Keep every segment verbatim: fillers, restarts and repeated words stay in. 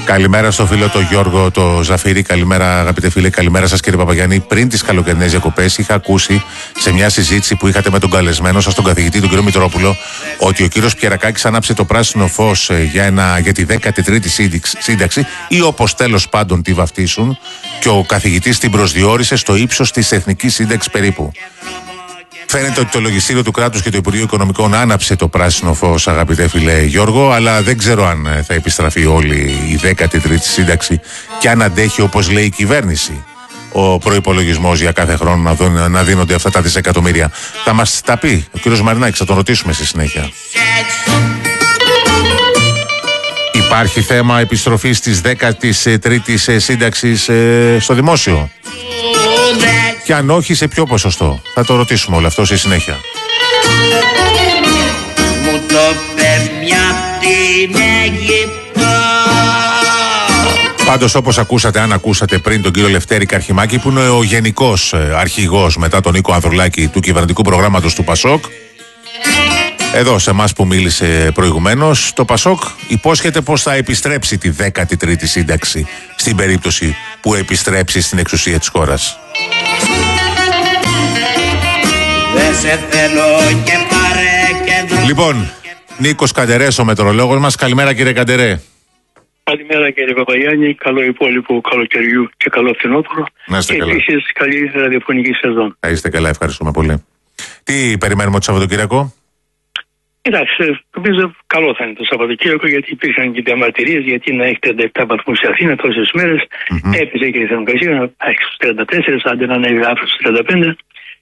Καλημέρα στο φίλο το Γιώργο το Ζαφύρι. Καλημέρα αγαπητέ φίλε, καλημέρα σας κύριε Παπαγιάννη. Πριν τις καλοκαιρινές διακοπές είχα ακούσει σε μια συζήτηση που είχατε με τον καλεσμένο σας, τον καθηγητή τον κύριο Μητρόπουλο, ότι ο κύριος Πιερακάκης άναψε το πράσινο φως για, ένα, για τη δέκατη τρίτη σύνταξη ή όπως τέλος πάντων τη βαφτίσουν, και ο καθηγητής την προσδιορίσε στο ύψος της εθνικής σύνταξης περίπου. Φαίνεται ότι το Λογιστήριο του Κράτους και το Υπουργείο Οικονομικών άναψε το πράσινο φως, αγαπητέ φίλε Γιώργο, αλλά δεν ξέρω αν θα επιστραφεί όλη η δέκατη τρίτη σύνταξη και αν αντέχει, όπως λέει η κυβέρνηση, ο προϋπολογισμός για κάθε χρόνο να, δουν, να δίνονται αυτά τα δισεκατομμύρια. Θα μας τα πει ο κύριος Μαρινάκης, θα τον ρωτήσουμε στη συνέχεια. Υπάρχει θέμα επιστροφής της δέκατης τρίτης σύνταξης ε, στο δημόσιο? Και αν όχι, σε ποιο ποσοστό? Θα το ρωτήσουμε όλο αυτό στη συνέχεια. Μου το παίρνει απ' την Αίγυπτο. Πάντως, όπως ακούσατε, αν ακούσατε πριν τον κύριο Λευτέρη Καρχημάκη, που είναι ο γενικός αρχηγός μετά τον Νίκο Ανδρουλάκη του κυβερνητικού προγράμματος του Πασόκ, εδώ σε εμάς που μίλησε προηγουμένως, το Πασόκ υπόσχεται πως θα επιστρέψει τη δέκατη τρίτη σύνταξη στην περίπτωση που επιστρέψει στην εξουσία της χώρας. Λοιπόν, Νίκος Καντερές ο μετεωρολόγος μας. Καλημέρα κύριε Καντερέ. Καλημέρα κύριε Παπαγιάννη, καλό υπόλοιπο καλοκαιριού και καλό φθινόπωρο. Και επίσης καλή ραδιοφωνική σεζόν. Να είστε καλά, ευχαριστούμε πολύ. Τι περιμένουμε το Σαββατοκύριακο? Εντάξει, νομίζω καλό θα είναι το Σαββατοκύριακο, γιατί υπήρχαν και διαμαρτυρίες, γιατί να έχει τριάντα επτά βαθμούς σε Αθήνα τόσες μέρες. Mm-hmm. Έπαιζε και η θερμοκρασία να έχει στους τριάντα τέσσερα, άντε να ανέβει αύριο στους τριάντα πέντε.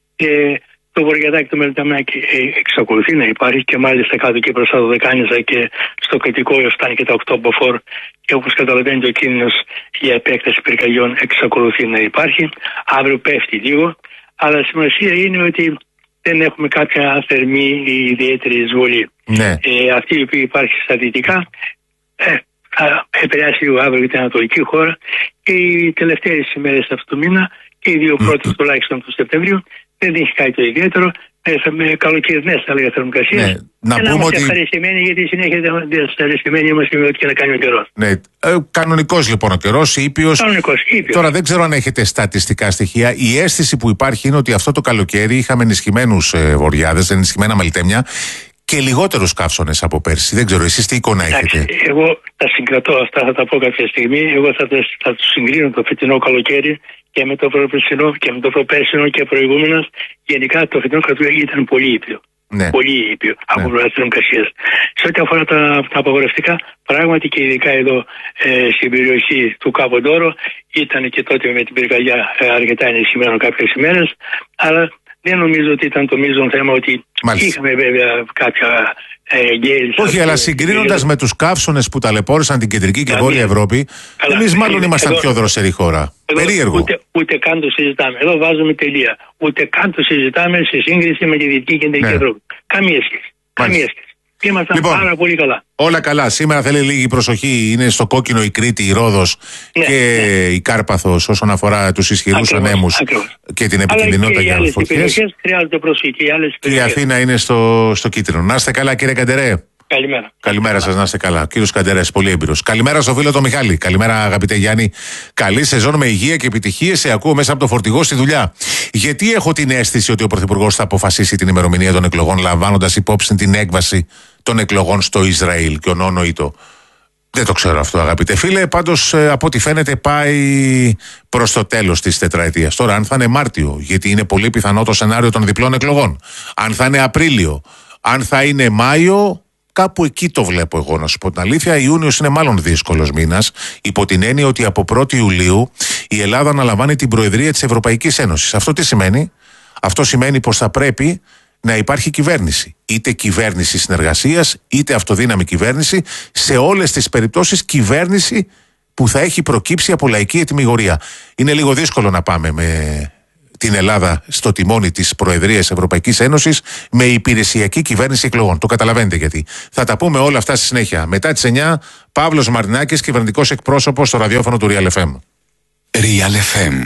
Και το Βορειαδάκι, το Μελιταμάκι εξακολουθεί να υπάρχει, και μάλιστα κάτω και μπροστά το Δεκάνησα και στο Κατοικόριο φτάνει και τα οκτώ μποφόρ. Και όπως καταλαβαίνετε, ο κίνδυνος για επέκταση πυρκαγιών εξακολουθεί να υπάρχει. Αύριο πέφτει λίγο, αλλά σημασία είναι ότι δεν έχουμε κάποια θερμή ή ιδιαίτερη εισβολή. Ναι. Ε, αυτή η οποία υπάρχει στα δυτικά ε, θα επηρεάσει λίγο αύριο την ανατολική χώρα, και οι τελευταίες ημέρες αυτού του μήνα και οι δύο πρώτες mm. τουλάχιστον του Σεπτεμβρίου δεν έχει κάτι το ιδιαίτερο, μέσα με καλοκαιρινές θα λέγα θερμοκρασίες. Ναι. Να και πούμε να είμαστε ότι... ευχαριστημένοι, γιατί συνέχεια ευχαριστημένοι είμαστε με ό,τι και να κάνει ο καιρός. Ναι. Ε, κανονικός λοιπόν ο καιρός, ήπιος. Κανονικός, ήπιος. Τώρα δεν ξέρω αν έχετε στατιστικά στοιχεία. Η αίσθηση που υπάρχει είναι ότι αυτό το καλοκαίρι είχαμε ενισχυμένους ε, βοριάδες, ενισχυμένα μελιτέμια και λιγότερους καύσωνες από πέρσι. Δεν ξέρω, εσείς τι εικόνα έχετε? Εγώ τα συγκρατώ αυτά, θα τα πω κάποια στιγμή. Εγώ θα, θα τους συγκρίνω το φετινό καλοκαίρι και με το προπέρσινο και με το προπέρσινο και προηγούμενα. Γενικά το φετινό καλοκαίρι ήταν πολύ ήπιο. Ναι. Πολύ ήπιο, ναι, από πλευρά θερμοκρασίας. Σε ό,τι αφορά τα, τα απαγορευτικά, πράγματι και ειδικά εδώ ε, στην περιοχή του Κάπου Ντόρο ήταν και τότε με την πυρκαγιά ε, αρκετά ενισχυμένο κάποιες ημέρες, αλλά δεν νομίζω ότι ήταν το μείζον θέμα, ότι μάλιστα είχαμε βέβαια κάποια εγγύηση. Όχι, αλλά συγκρίνοντας με τους καύσωνες που ταλαιπώρησαν την κεντρική και βόρεια Ευρώπη, εμείς μάλλον ήμασταν εδώ πιο δροσερή χώρα. Εδώ, περίεργο. Ούτε, ούτε καν το συζητάμε. Εδώ βάζουμε τελεία. Ούτε καν το συζητάμε σε σύγκριση με τη δυτική και κεντρική ναι. Ευρώπη. Καμία σχέση. Καμία σχέση. Ήμασταν λοιπόν πάρα πολύ καλά. Όλα καλά. Σήμερα θέλει λίγη προσοχή. Είναι στο κόκκινο η Κρήτη, η Ρόδος ναι, και ναι. η Κάρπαθος όσον αφορά τους ισχυρούς ανέμους και την επικινδυνότητα για άλλες φωτιές. Χρειάζεται προσοχή και οι άλλες και η Αθήνα είναι στο, στο κίτρινο. Να είστε καλά κύριε Καντερέ. Καλημέρα. Καλημέρα σας, να είστε καλά. Κύριος Καντερές, πολύ έμπειρος. Καλημέρα στο φίλο τον Μιχάλη. Καλημέρα, αγαπητέ Γιάννη. Καλή σεζόν με υγεία και επιτυχίες. Σε ακούω μέσα από το φορτηγό στη δουλειά. Γιατί έχω την αίσθηση ότι ο Πρωθυπουργός θα αποφασίσει την ημερομηνία των εκλογών, λαμβάνοντας υπόψη την έκβαση των εκλογών στο Ισραήλ και ο Νόνο Ήτο? Δεν το ξέρω αυτό, αγαπητέ φίλε. Πάντως, από ό,τι φαίνεται, πάει προς το τέλος της τετραετίας. Τώρα, αν θα είναι Μάρτιο, γιατί είναι πολύ πιθανό το σενάριο των διπλών εκλογών, αν θα είναι Απρίλιο, αν θα είναι Μάιο. Κάπου εκεί το βλέπω εγώ, να σου πω την αλήθεια. Ιούνιος είναι μάλλον δύσκολος μήνας, υπό την έννοια ότι από πρώτη Ιουλίου η Ελλάδα αναλαμβάνει την Προεδρία της Ευρωπαϊκής Ένωσης. Αυτό τι σημαίνει? Αυτό σημαίνει πως θα πρέπει να υπάρχει κυβέρνηση. Είτε κυβέρνηση συνεργασίας, είτε αυτοδύναμη κυβέρνηση. Σε όλες τις περιπτώσεις κυβέρνηση που θα έχει προκύψει από λαϊκή ετυμηγορία. Είναι λίγο δύσκολο να πάμε με την Ελλάδα στο τιμόνι της Προεδρίας Ευρωπαϊκής Ένωσης με υπηρεσιακή κυβέρνηση εκλογών. Το καταλαβαίνετε γιατί. Θα τα πούμε όλα αυτά στη συνέχεια. Μετά τις εννιά, Παύλος Μαρινάκης, κυβερνητικός εκπρόσωπος στο ραδιόφωνο του Real εφ εμ. Real εφ εμ.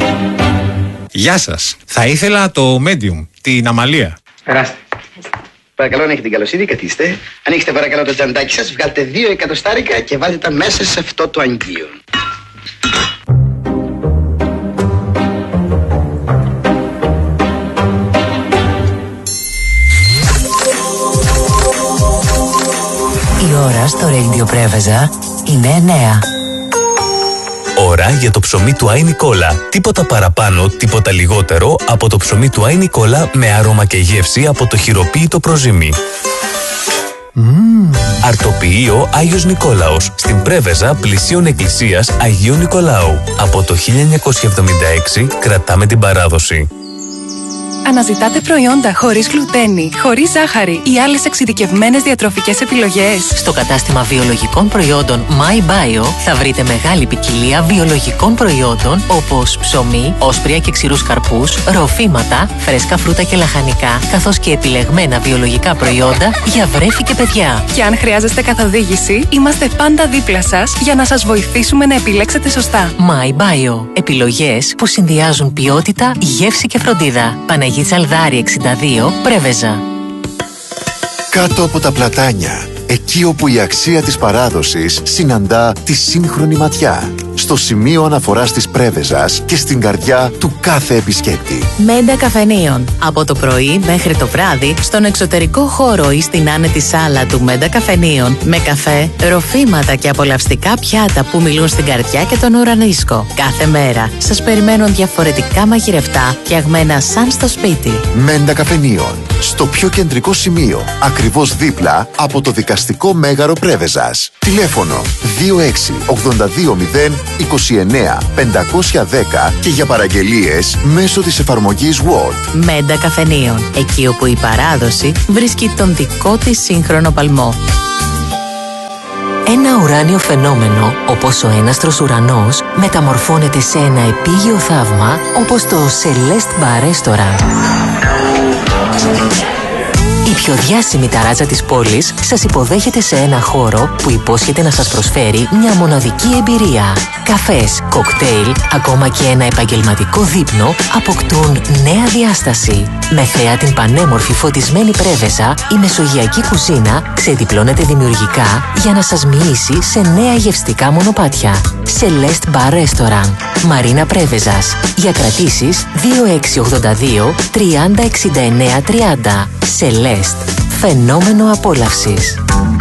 Γεια σας. Θα ήθελα το Medium, την Αμαλία. Περάστε. Παρακαλώ, αν έχετε την καλοσύνη, καθίστε. Ανοίξτε παρακαλώ το τσαντάκι σας, βγάλτε δύο εκατοστάρικα και βάλτε τα μέσα σε αυτό το αγγείο. Η ώρα στο Radio Πρέβεζα είναι εννέα. Ώρα για το ψωμί του Άι Νικόλα. Τίποτα παραπάνω, τίποτα λιγότερο από το ψωμί του Άι Νικόλα με άρωμα και γεύση από το χειροποίητο προζύμι. Mm. Αρτοποιείο Άγιος Νικόλαος στην Πρέβεζα πλησίων εκκλησίας Αγίου Νικολάου. Από το χίλια εννιακόσια εβδομήντα έξι κρατάμε την παράδοση. Αναζητάτε προϊόντα χωρίς γλουτένη, χωρίς ζάχαρη ή άλλες εξειδικευμένες διατροφικές επιλογές? Στο κατάστημα βιολογικών προϊόντων MyBio θα βρείτε μεγάλη ποικιλία βιολογικών προϊόντων όπως ψωμί, όσπρια και ξηρούς καρπούς, ροφήματα, φρέσκα φρούτα και λαχανικά, καθώς και επιλεγμένα βιολογικά προϊόντα για βρέφη και παιδιά. Και αν χρειάζεστε καθοδήγηση, είμαστε πάντα δίπλα σας για να σας βοηθήσουμε να επιλέξετε σωστά. MyBio. Επιλογές που συνδυάζουν ποιότητα, γεύση και φροντίδα. Τσαλδάρη εξήντα δύο, Πρέβεζα. Κάτω από τα πλατάνια, εκεί όπου η αξία της παράδοσης συναντά τη σύγχρονη ματιά. Στο σημείο αναφοράς της Πρέβεζας και στην καρδιά του κάθε επισκέπτη. Μέντα Καφενείων. Από το πρωί μέχρι το βράδυ, στον εξωτερικό χώρο ή στην άνετη σάλα του Μέντα Καφενείων, με καφέ, ροφήματα και απολαυστικά πιάτα που μιλούν στην καρδιά και τον ουρανίσκο. Κάθε μέρα σας περιμένουν διαφορετικά μαγειρευτά, φτιαγμένα σαν στο σπίτι. Μέντα Καφενείων. Στο πιο κεντρικό σημείο, ακριβώς δίπλα από το δικαστικό μέγαρο Πρέβεζας. Τηλέφωνο δύο έξι ογδόντα δύο μηδέν είκοσι εννέα πεντακόσια δέκα και για παραγγελίες μέσω της εφαρμογής Word. Μέντα Καφενείων. Εκεί όπου η παράδοση βρίσκει τον δικό της σύγχρονο παλμό. Ένα ουράνιο φαινόμενο, όπως ο έναστρος ουρανός, μεταμορφώνεται σε ένα επίγειο θαύμα, όπως το Celeste Bar Restaurant. Η πιο διάσημη ταράτσα της πόλης σας υποδέχεται σε ένα χώρο που υπόσχεται να σας προσφέρει μια μοναδική εμπειρία. Καφές, κοκτέιλ, ακόμα και ένα επαγγελματικό δείπνο αποκτούν νέα διάσταση. Με θέα την πανέμορφη φωτισμένη Πρέβεζα, η μεσογειακή κουζίνα ξεδιπλώνεται δημιουργικά για να σας μοιήσει σε νέα γευστικά μονοπάτια. Celeste Bar Restaurant, Μαρίνα Πρέβεζας. Για κρατήσεις δύο έξι ογδόντα δύο τριάντα εξήντα εννέα τριάντα. Celeste, φαινόμενο απόλαυσης.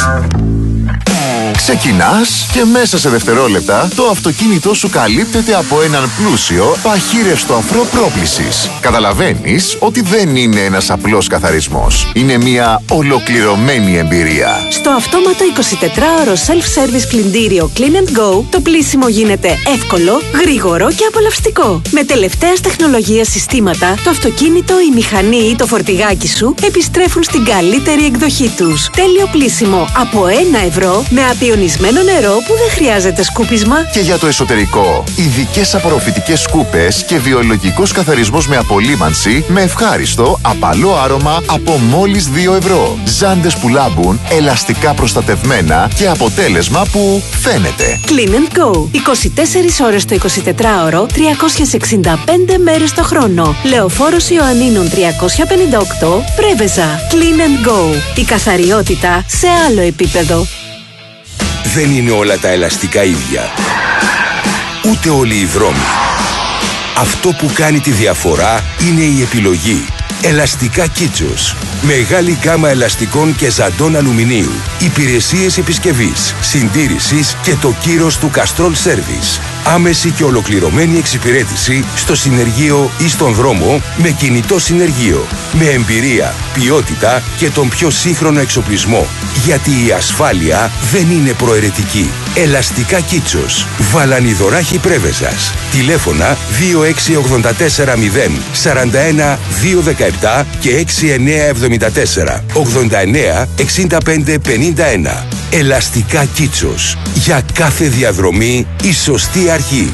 Ξεκινάς και μέσα σε δευτερόλεπτα το αυτοκίνητό σου καλύπτεται από έναν πλούσιο παχύρευστο αφρό πρόκλησης. Καταλαβαίνεις ότι δεν είναι ένας απλός καθαρισμός. Είναι μια ολοκληρωμένη εμπειρία. Στο αυτόματο εικοσιτετράωρο self-service πλυντήριο Clean and Go, το πλύσιμο γίνεται εύκολο, γρήγορο και απολαυστικό. Με τελευταίας τεχνολογίας συστήματα, το αυτοκίνητο, η μηχανή ή το φορτηγάκι σου επιστρέφουν στην καλύτερη εκδοχή τους. Τέλειο πλύσιμο από ένα ευρώ με απειονισμένο νερό που δεν χρειάζεται σκούπισμα. Και για το εσωτερικό, ειδικές απορροφητικές σκούπες και βιολογικός καθαρισμός με απολύμανση με ευχάριστο απαλό άρωμα από μόλις δύο ευρώ. Ζάντες που λάμπουν, ελαστικά προστατευμένα και αποτέλεσμα που φαίνεται. Clean and Go. είκοσι τέσσερις ώρες το εικοσιτετράωρο, τριακόσιες εξήντα πέντε μέρες το χρόνο. Λεωφόρος Ιωαννίνων τριακόσια πενήντα οκτώ, Πρέβεζα. Clean and Go. Η καθαριότητα σε άλλο επίπεδο. Δεν είναι όλα τα ελαστικά ίδια. Ούτε όλοι οι δρόμοι. Αυτό που κάνει τη διαφορά είναι η επιλογή. Ελαστικά Κίτσος. Μεγάλη γκάμα ελαστικών και ζαντών αλουμινίου. Υπηρεσίες επισκευής, συντήρησης και το κύρος του Castrol Service. Άμεση και ολοκληρωμένη εξυπηρέτηση στο συνεργείο ή στον δρόμο με κινητό συνεργείο. Με εμπειρία, ποιότητα και τον πιο σύγχρονο εξοπλισμό. Γιατί η ασφάλεια δεν είναι προαιρετική. Ελαστικά Κίτσος. Βαλανιδωράχη Πρέβεζας. Τηλέφωνα δύο έξι ογδόντα τέσσερα μηδέν σαράντα ένα δύο δεκαεπτά και έξι εννέα εβδομήντα τέσσερα ογδόντα εννέα εξήντα πέντε πενήντα ένα. Ελαστικά Κίτσος. Για κάθε διαδρομή η σωστή αρχή.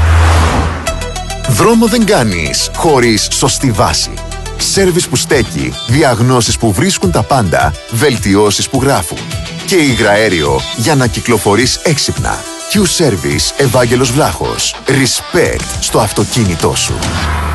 Δρόμο δεν κάνεις χωρίς σωστή βάση. Σέρβις που στέκει, διαγνώσεις που βρίσκουν τα πάντα, βελτιώσεις που γράφουν. Και υγραέριο για να κυκλοφορείς έξυπνα. Q-Service Ευάγγελος Βλάχος. Respect στο αυτοκίνητό σου.